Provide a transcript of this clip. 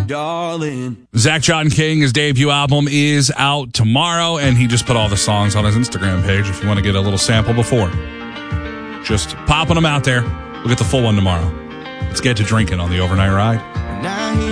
darling. Zach John King, his debut album is out tomorrow, and he just put all the songs on his Instagram page if you want to get a little sample before. Just popping them out there. We'll get the full one tomorrow. Let's get to drinking on the Overnight Ride.